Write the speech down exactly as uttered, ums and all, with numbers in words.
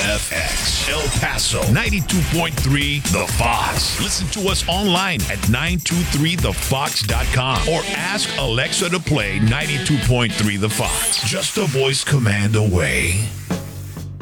F X. El Paso, ninety-two point three The Fox. Listen to us online at nine two three the fox dot com or ask Alexa to play ninety-two point three The Fox. Just a voice command away.